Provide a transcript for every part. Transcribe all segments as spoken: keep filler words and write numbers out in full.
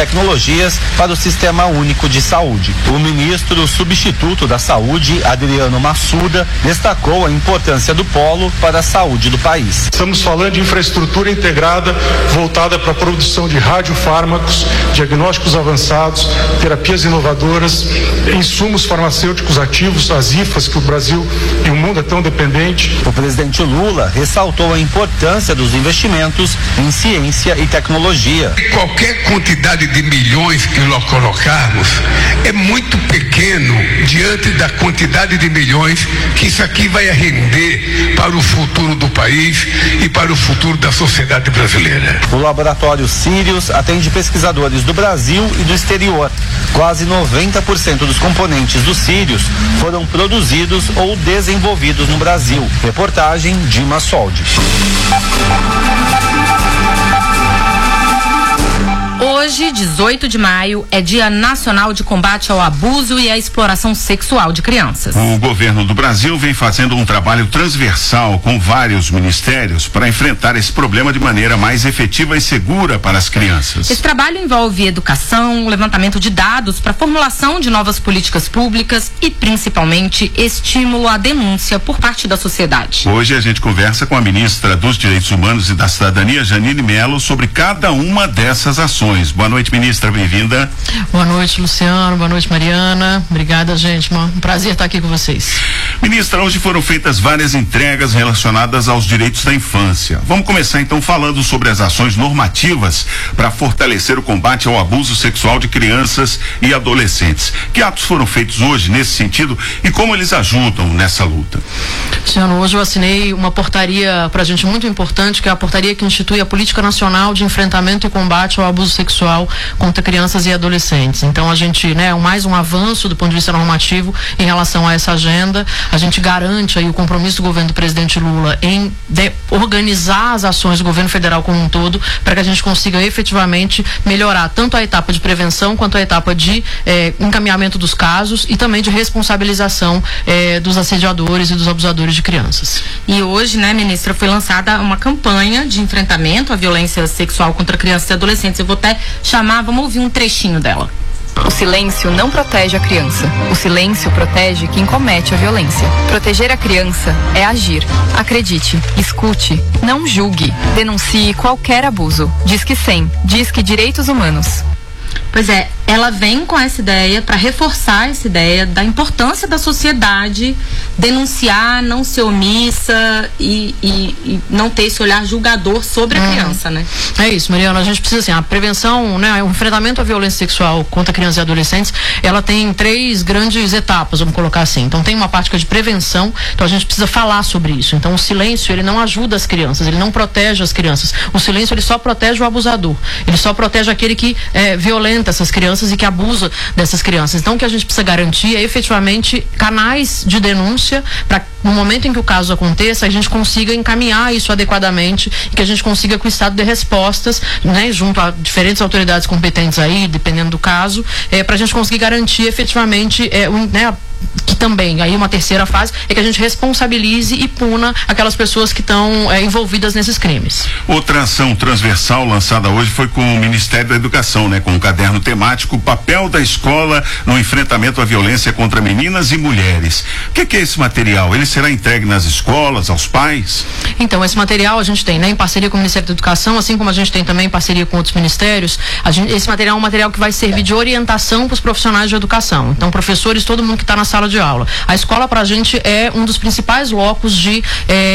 tecnologias para o Sistema Único de Saúde. O ministro substituto da Saúde, Adriano Massuda, destacou a importância do polo para a saúde do país. Estamos falando de infraestrutura integrada voltada para a produção de radiofármacos, diagnósticos avançados, terapias inovadoras, insumos farmacêuticos ativos, as I F As que o Brasil e o mundo é tão dependente. O presidente Lula ressaltou a importância dos investimentos em ciência e tecnologia. Qualquer quantidade de milhões que nós colocarmos é muito pequeno diante da quantidade de milhões que isso aqui vai render para o futuro do país e para o futuro da sociedade brasileira. O laboratório Sirius atende pesquisadores do Brasil e do exterior. Quase noventa por cento dos componentes do Sirius foram produzidos ou desenvolvidos no Brasil. Reportagem Dima Soldi. Hoje, dezoito de maio, é Dia Nacional de Combate ao Abuso e à Exploração Sexual de Crianças. O governo do Brasil vem fazendo um trabalho transversal com vários ministérios para enfrentar esse problema de maneira mais efetiva e segura para as crianças. Esse trabalho envolve educação, levantamento de dados para formulação de novas políticas públicas e, principalmente, estímulo à denúncia por parte da sociedade. Hoje a gente conversa com a ministra dos Direitos Humanos e da Cidadania, Janine Mello, sobre cada uma dessas ações. Boa noite, ministra, bem-vinda. Boa noite, Luciano, boa noite, Mariana. Obrigada, gente, um prazer estar aqui com vocês. Ministra, hoje foram feitas várias entregas relacionadas aos direitos da infância. Vamos começar então falando sobre as ações normativas para fortalecer o combate ao abuso sexual de crianças e adolescentes. Que atos foram feitos hoje nesse sentido e como eles ajudam nessa luta? Luciano, hoje eu assinei uma portaria para a gente muito importante, que é a portaria que institui a Política Nacional de Enfrentamento e Combate ao Abuso Sexual contra crianças e adolescentes. Então a gente, né, mais um avanço do ponto de vista normativo em relação a essa agenda. A gente garante aí o compromisso do governo do presidente Lula em de, organizar as ações do governo federal como um todo, para que a gente consiga efetivamente melhorar tanto a etapa de prevenção quanto a etapa de eh, encaminhamento dos casos e também de responsabilização eh, dos assediadores e dos abusadores de crianças. E hoje, né, ministra, foi lançada uma campanha de enfrentamento à violência sexual contra crianças e adolescentes. Eu vou até chamar, vamos ouvir um trechinho dela. O silêncio não protege a criança. O silêncio protege quem comete a violência. Proteger a criança é agir. Acredite, escute, não julgue. Denuncie qualquer abuso. Disque cem. Disque Direitos Humanos. Pois é, ela vem com essa ideia para reforçar essa ideia da importância da sociedade denunciar, não ser omissa e, e, e não ter esse olhar julgador sobre a hum. criança, né? É isso, Mariana, a gente precisa, assim, a prevenção, né, o enfrentamento à violência sexual contra crianças e adolescentes, ela tem três grandes etapas, vamos colocar assim. Então tem uma parte que é de prevenção, então a gente precisa falar sobre isso. Então o silêncio, ele não ajuda as crianças, ele não protege as crianças. O silêncio, ele só protege o abusador, ele só protege aquele que é, violenta essas crianças e que abusa dessas crianças. Então o que a gente precisa garantir é efetivamente canais de denúncia para no momento em que o caso aconteça, a gente consiga encaminhar isso adequadamente e que a gente consiga que o Estado dê respostas, né, junto a diferentes autoridades competentes aí, dependendo do caso, é, para a gente conseguir garantir efetivamente, é, um, né, que também, aí uma terceira fase, é que a gente responsabilize e puna aquelas pessoas que estão é, envolvidas nesses crimes. Outra ação transversal lançada hoje foi com o Ministério da Educação, né, com um caderno temático, papel da escola no enfrentamento à violência contra meninas e mulheres. O que, que é esse material? Ele será entregue nas escolas, aos pais? Então, esse material a gente tem, né, em parceria com o Ministério da Educação, assim como a gente tem também em parceria com outros ministérios. A gente, esse material é um material que vai servir de orientação para os profissionais de educação. Então, professores, todo mundo que está na sala de aula. A escola, para a gente, é um dos principais locos de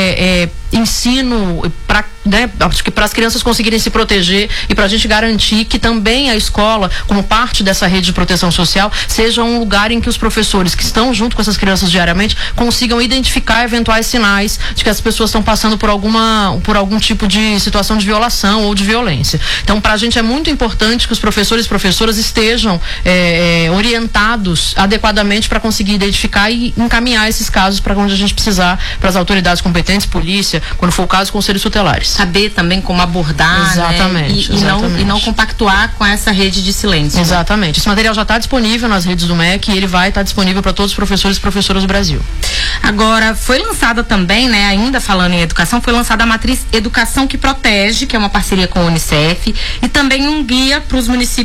é, é, ensino para, né, acho que para as crianças conseguirem se proteger e para a gente garantir que também a escola, como parte dessa rede de proteção social, seja um lugar em que os professores que estão junto com essas crianças diariamente consigam identificar eventuais sinais de que as pessoas estão passando por alguma, por algum tipo de situação de violação ou de violência. Então, para a gente é muito importante que os professores e professoras estejam é, é, orientados adequadamente para conseguir identificar e encaminhar esses casos para onde a gente precisar, para as autoridades competentes, polícia, quando for o caso, conselhos tutelares. Saber também como abordar, exatamente, né? E, exatamente. E, não, e não compactuar com essa rede de silêncio. Exatamente. Né? Esse material já está disponível nas redes do M E C e ele vai estar disponível para todos os professores e professoras do Brasil. Agora, foi lançada também, né, ainda falando em educação, foi lançada a matriz Educação que Protege, que é uma parceria com a Unicef, e também um guia para os municípios